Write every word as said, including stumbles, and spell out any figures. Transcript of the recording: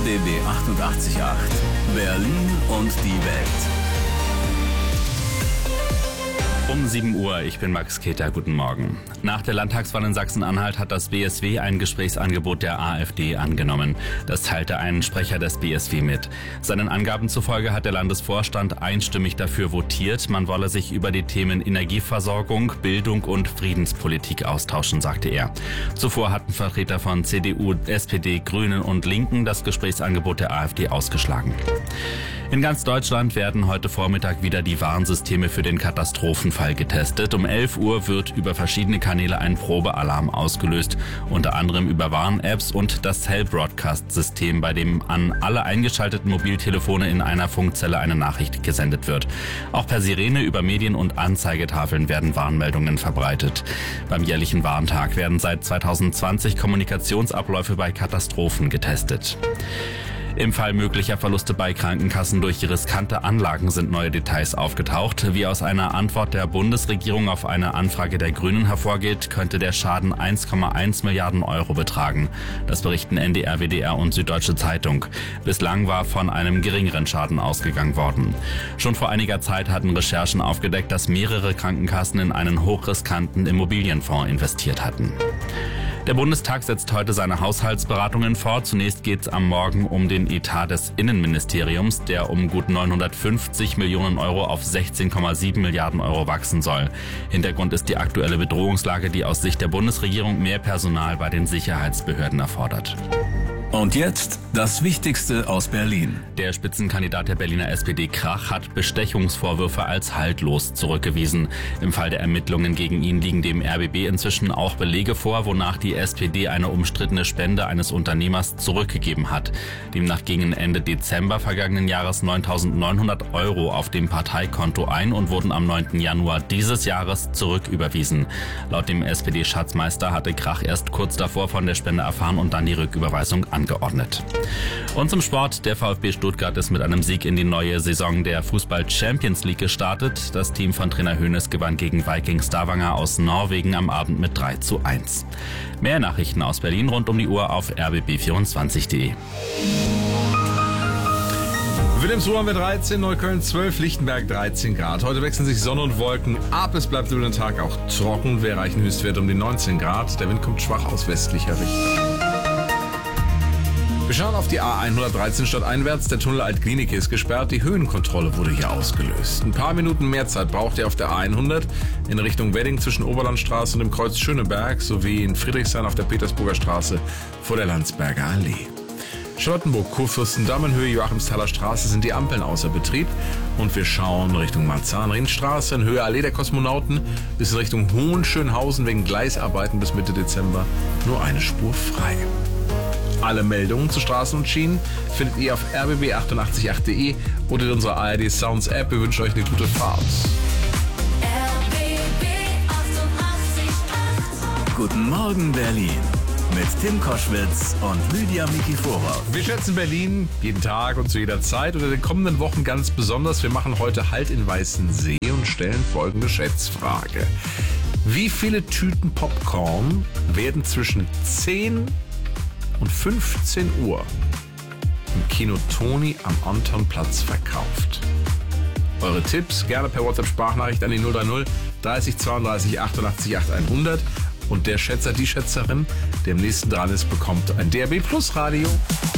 B B achtundachtzig Komma acht. Berlin und die Welt. Um sieben Uhr, ich bin Max Keter, guten Morgen. Nach der Landtagswahl in Sachsen-Anhalt hat das B S W ein Gesprächsangebot der AfD angenommen. Das teilte ein Sprecher des B S W mit. Seinen Angaben zufolge hat der Landesvorstand einstimmig dafür votiert, man wolle sich über die Themen Energieversorgung, Bildung und Friedenspolitik austauschen, sagte er. Zuvor hatten Vertreter von C D U, S P D, Grünen und Linken das Gesprächsangebot der AfD ausgeschlagen. In ganz Deutschland werden heute Vormittag wieder die Warnsysteme für den Katastrophenfall getestet. Um elf Uhr wird über verschiedene Kanäle ein Probealarm ausgelöst, unter anderem über Warn-Apps und das Cell-Broadcast-System, bei dem an alle eingeschalteten Mobiltelefone in einer Funkzelle eine Nachricht gesendet wird. Auch per Sirene über Medien- und Anzeigetafeln werden Warnmeldungen verbreitet. Beim jährlichen Warntag werden seit zweitausendzwanzig Kommunikationsabläufe bei Katastrophen getestet. Im Fall möglicher Verluste bei Krankenkassen durch riskante Anlagen sind neue Details aufgetaucht. Wie aus einer Antwort der Bundesregierung auf eine Anfrage der Grünen hervorgeht, könnte der Schaden eins Komma eins Milliarden Euro betragen. Das berichten N D R, W D R und Süddeutsche Zeitung. Bislang war von einem geringeren Schaden ausgegangen worden. Schon vor einiger Zeit hatten Recherchen aufgedeckt, dass mehrere Krankenkassen in einen hochriskanten Immobilienfonds investiert hatten. Der Bundestag setzt heute seine Haushaltsberatungen fort. Zunächst geht es am Morgen um den Etat des Innenministeriums, der um gut neunhundertfünfzig Millionen Euro auf sechzehn Komma sieben Milliarden Euro wachsen soll. Hintergrund ist die aktuelle Bedrohungslage, die aus Sicht der Bundesregierung mehr Personal bei den Sicherheitsbehörden erfordert. Und jetzt das Wichtigste aus Berlin. Der Spitzenkandidat der Berliner S P D Krach hat Bestechungsvorwürfe als haltlos zurückgewiesen. Im Fall der Ermittlungen gegen ihn liegen dem R B B inzwischen auch Belege vor, wonach die S P D eine umstrittene Spende eines Unternehmers zurückgegeben hat. Demnach gingen Ende Dezember vergangenen Jahres neuntausendneunhundert Euro auf dem Parteikonto ein und wurden am neunten Januar dieses Jahres zurücküberwiesen. Laut dem S P D-Schatzmeister hatte Krach erst kurz davor von der Spende erfahren und dann die Rücküberweisung angeordnet. Und zum Sport. Der VfB Stuttgart ist mit einem Sieg in die neue Saison der Fußball-Champions League gestartet. Das Team von Trainer Hoeneß gewann gegen Viking Stavanger aus Norwegen am Abend mit drei zu eins. Mehr Nachrichten aus Berlin rund um die Uhr auf r b b vierundzwanzig punkt de. Wilhelmsruhe haben wir dreizehn, Neukölln zwölf, Lichtenberg dreizehn Grad. Heute wechseln sich Sonne und Wolken ab. Es bleibt über den Tag auch trocken. Wir erreichen Höchstwerte um die neunzehn Grad. Der Wind kommt schwach aus westlicher Richtung. Wir schauen auf die A hundertdreizehn stadteinwärts. Der Tunnel Altklinike ist gesperrt. Die Höhenkontrolle wurde hier ausgelöst. Ein paar Minuten mehr Zeit braucht ihr auf der A hundert in Richtung Wedding zwischen Oberlandstraße und dem Kreuz Schöneberg sowie in Friedrichshain auf der Petersburger Straße vor der Landsberger Allee. Charlottenburg, Kurfürstendamm, Höhe Joachimsthaler Straße sind die Ampeln außer Betrieb. Und wir schauen Richtung Marzahn-Ringstraße in Höhe Allee der Kosmonauten bis in Richtung Hohenschönhausen wegen Gleisarbeiten bis Mitte Dezember nur eine Spur frei. Alle Meldungen zu Straßen und Schienen findet ihr auf r b b achtundachtzig punkt acht punkt de oder in unserer A R D Sounds App. Wir wünschen euch eine gute Fahrt. R B B achtundachtzig Komma acht. Guten Morgen Berlin mit Tim Koschwitz und Lydia Mikiforov. Wir schätzen Berlin jeden Tag und zu jeder Zeit und in den kommenden Wochen ganz besonders. Wir machen heute Halt in Weißensee und stellen folgende Schätzfrage. Wie viele Tüten Popcorn werden zwischen zehn und fünfzehn Uhr im Kino Toni am Antonplatz verkauft? Eure Tipps gerne per WhatsApp-Sprachnachricht an die null drei null dreißig zweiunddreißig achtundachtzig acht hundert. Und der Schätzer, die Schätzerin, der am nächsten dran ist, bekommt ein D R B Plus Radio.